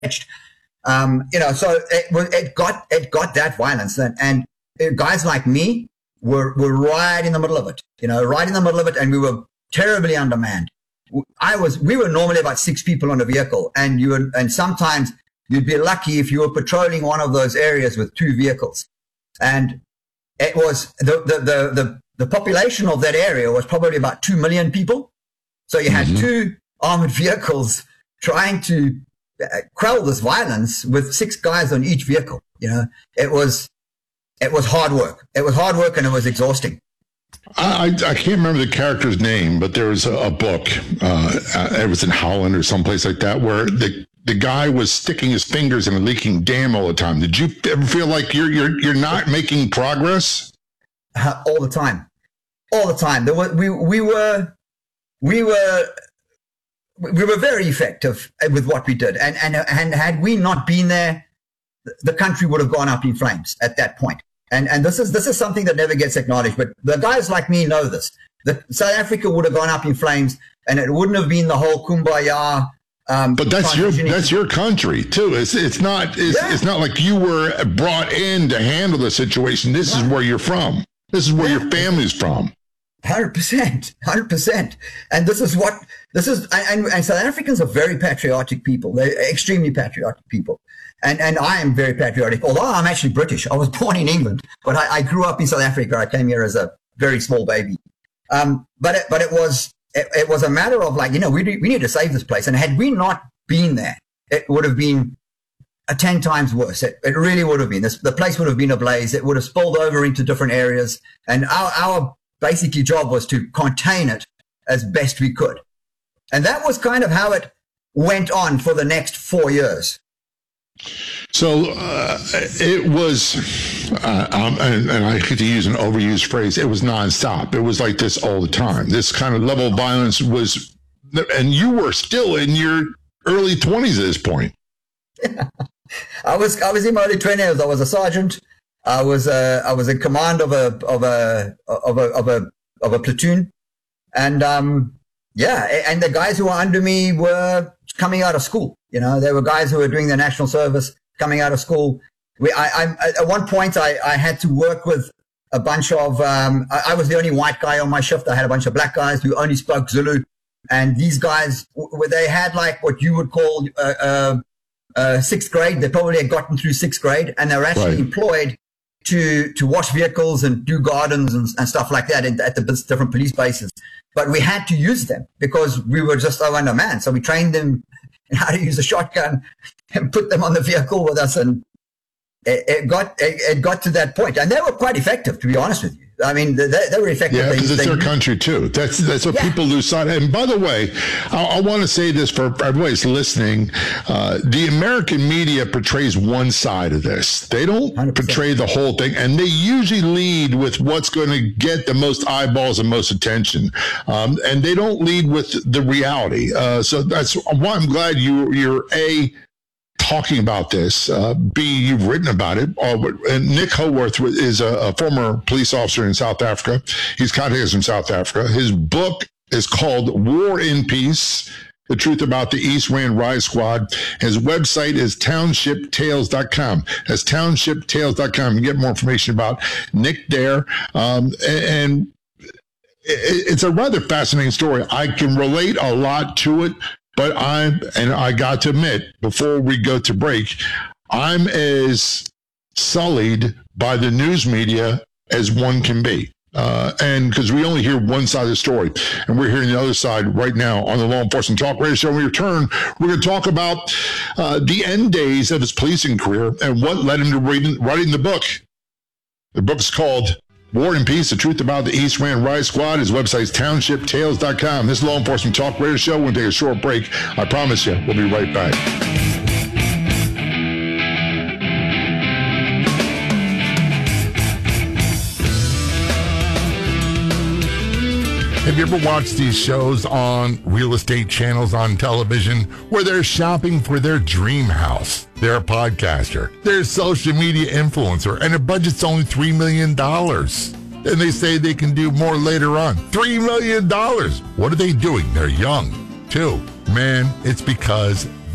So it got that violence, and guys like me were right in the middle of it, right in the middle of it, and we were terribly undermanned. We were normally about 6 people on a vehicle, and sometimes you'd be lucky if you were patrolling one of those areas with 2 vehicles, and it was the population of that area was probably about 2 million people. So you had 2 armored vehicles trying to quell this violence with 6 guys on each vehicle. It was hard work. It was hard work, and it was exhausting. I can't remember the character's name, but there was a book. It was in Holland or someplace like that, where the guy was sticking his fingers in a leaking dam all the time. Did you ever feel like you're not making progress? All the time. We were very effective with what we did, and had we not been there, the country would have gone up in flames at that point. And this is something that never gets acknowledged, but the guys like me know this. South Africa would have gone up in flames, and it wouldn't have been the whole kumbaya. But that's your country too. It's not like you were brought in to handle the situation. This is where you're from. This is where your family's from. 100%. And and South Africans are very patriotic people. They're extremely patriotic people. And I am very patriotic, although I'm actually British. I was born in England, but I grew up in South Africa. I came here as a very small baby. But it was a matter of like, we need to save this place. And had we not been there, it would have been 10 times worse. It really would have been. The place would have been ablaze. It would have spilled over into different areas. And our basically job was to contain it as best we could. And that was kind of how it went on for the next 4 years. So it was, and I hate to use an overused phrase, it was nonstop. It was like this all the time. This kind of level of violence was, and you were still in your early 20s at this point. Yeah. I was in my early 20s. I was a sergeant. I was in command of a platoon, and and the guys who were under me were coming out of school. There were guys who were doing their national service, coming out of school. At one point, I had to work with a bunch of, I was the only white guy on my shift. I had a bunch of black guys who only spoke Zulu. And these guys, they had like what you would call 6th grade. They probably had gotten through 6th grade, and they were actually employed to wash vehicles and do gardens and stuff like that at the different police bases. But we had to use them because we were just so undermanned. So we trained them how to use a shotgun and put them on the vehicle with us. And it got to that point. And they were quite effective, to be honest with you. I mean, they were effective. Yeah, because it's their country too. That's what people lose sight of. And by the way, I want to say this for everybody's listening. The American media portrays one side of this. They don't 100%. Portray the whole thing. And they usually lead with what's going to get the most eyeballs and most attention. And they don't lead with the reality. So that's why I'm glad you're talking about this. B, you've written about it. And Nick Howarth is a former police officer in South Africa. He's contacted us from South Africa. His book is called War and Peace: The Truth About the East Rand Riot Squad. His website is townshiptales.com. That's townshiptales.com. You can get more information about Nick there. And it's a rather fascinating story. I can relate a lot to it. But I got to admit, before we go to break, I'm as sullied by the news media as one can be. And because we only hear one side of the story, and we're hearing the other side right now on the Law Enforcement Talk Radio Show. When we return, we're going to talk about the end days of his policing career and what led him to writing the book. The book is called War and Peace: The Truth About the East Rand Riot Squad. His website is townshiptales.com. This is Law Enforcement Talk Radio Show. We'll take a short break. I promise you, we'll be right back. Have you ever watched these shows on real estate channels on television where they're shopping for their dream house? They're a podcaster, they're a social media influencer, and their budget's only $3 million. And they say they can do more later on. $3 million. What are they doing? They're young, too. Man, it's because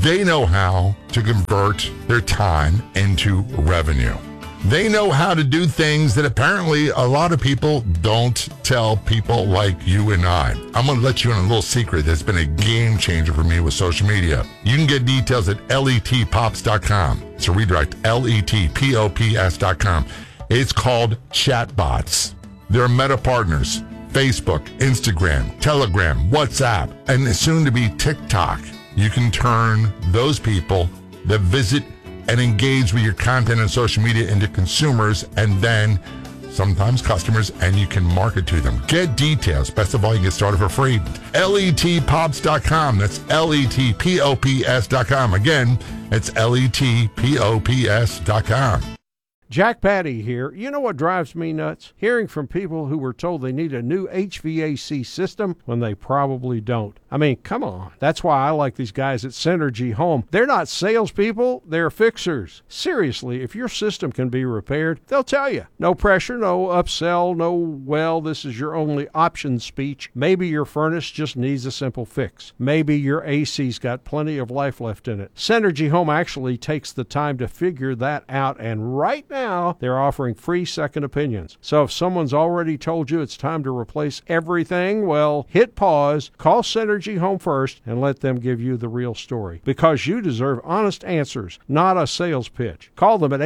They know how to convert their time into revenue. They know how to do things that apparently a lot of people don't tell people like you and I. I'm going to let you in a little secret that's been a game changer for me with social media. You can get details at letpops.com. It's a redirect, letpops.com. It's called Chatbots. They're Meta partners, Facebook, Instagram, Telegram, WhatsApp, and soon to be TikTok. You can turn those people that visit and engage with your content on social media into consumers and then sometimes customers, and you can market to them. Get details. Best of all, you can get started for free. letpops.com. That's letpops.com. Again, it's letpops.com. Jack Patty here. You know what drives me nuts? Hearing from people who were told they need a new HVAC system when they probably don't. I mean, come on. That's why I like these guys at Synergy Home. They're not salespeople, they're fixers. Seriously, if your system can be repaired, they'll tell you. No pressure, no upsell, no, well, this is your only option speech. Maybe your furnace just needs a simple fix. Maybe your AC's got plenty of life left in it. Synergy Home actually takes the time to figure that out, and right now, they're offering free second opinions. So if someone's already told you it's time to replace everything, well, hit pause, call Synergy Home first, and let them give you the real story. Because you deserve honest answers, not a sales pitch. Call them at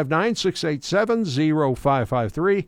859-687-0553,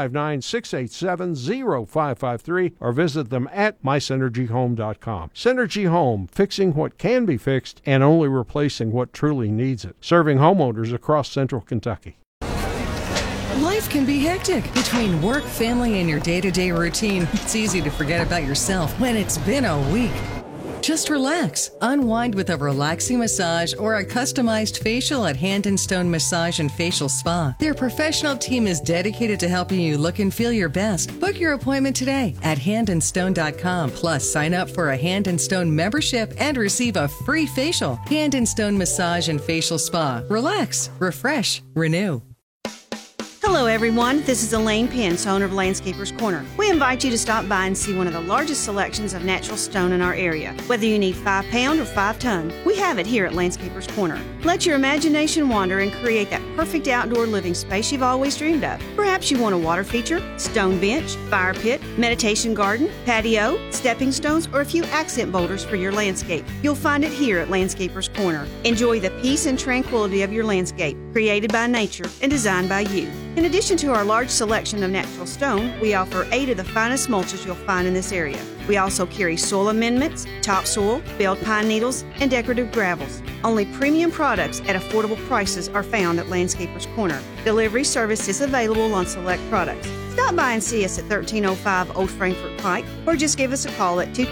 859-687-0553, or visit them at mysynergyhome.com. Synergy Home, fixing what can be fixed and only replacing what truly needs it. Serving homeowners across central Kentucky. Life can be hectic. Between work, family, and your day-to-day routine, it's easy to forget about yourself when it's been a week. Just relax. Unwind with a relaxing massage or a customized facial at Hand & Stone Massage and Facial Spa. Their professional team is dedicated to helping you look and feel your best. Book your appointment today at handandstone.com. Plus, sign up for a Hand & Stone membership and receive a free facial. Hand & Stone Massage and Facial Spa. Relax, refresh, renew. Hello everyone, this is Elaine Pence, owner of Landscapers Corner. We invite you to stop by and see one of the largest selections of natural stone in our area. Whether you need 5-pound or 5-ton, we have it here at Landscapers Corner. Let your imagination wander and create that perfect outdoor living space you've always dreamed of. Perhaps you want a water feature, stone bench, fire pit, meditation garden, patio, stepping stones, or a few accent boulders for your landscape. You'll find it here at Landscapers Corner. Enjoy the peace and tranquility of your landscape, created by nature and designed by you. In addition to our large selection of natural stone, we offer 8 of the finest mulches you'll find in this area. We also carry soil amendments, topsoil, belled pine needles, and decorative gravels. Only premium products at affordable prices are found at Landscapers Corner. Delivery service is available on select products. Stop by and see us at 1305 Old Frankfort Pike, or just give us a call at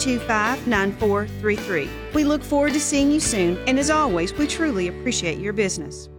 225-9433. We look forward to seeing you soon, and as always, we truly appreciate your business.